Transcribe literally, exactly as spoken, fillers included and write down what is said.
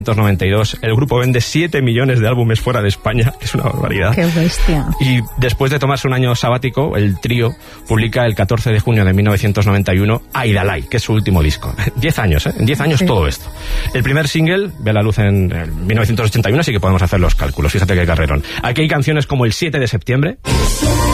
noventa y dos, el grupo vende siete millones de álbumes fuera de España, que es una barbaridad. ¡Qué bestia! Y después de tomarse un año sabático, el trío publica el catorce de junio de mil novecientos noventa y uno Aidalai, que es su último disco. Diez años, ¿eh? En diez años sí. Todo esto. El primer single ve la luz en mil novecientos ochenta y uno, así que podemos hacer los cálculos. Fíjate qué carrerón. Aquí hay canciones como El siete de septiembre...